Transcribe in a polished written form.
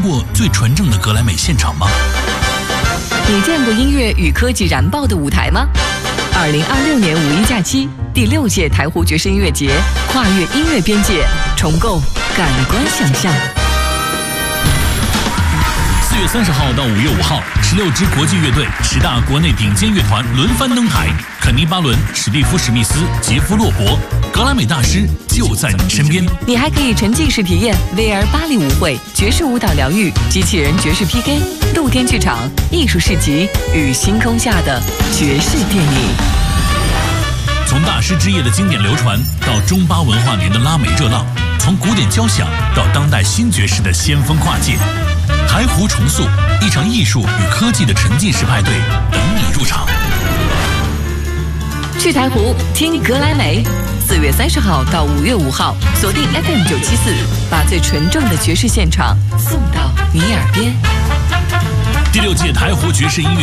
过最纯正的格莱美现场吗？ 你见过音乐与科技燃爆的舞台吗？2026年五一假期，第6届台湖爵士音乐节跨越音乐边界，重构感官想象。 4月30号到5月5号，16支国际乐队、10大国内顶尖乐团轮番登台，肯尼·巴伦、史蒂夫·史密斯、杰夫·洛伯，格莱美大师就在你身边。 你还可以沉浸式体验 VR 巴黎舞会、爵士舞蹈疗愈、机器人爵士 PK、露天剧场、艺术市集与星空下的爵士电影。 从大师之夜的经典流传到中巴文化年的拉美热浪，从古典交响到当代新爵士的先锋跨界。台湖重塑，一场艺术与科技的沉浸式派对等你入场。 去台湖听格莱美，4月30号到5月5号，锁定 FM 974，把最纯正的爵士现场送到你耳边。 第6届台湖爵士音乐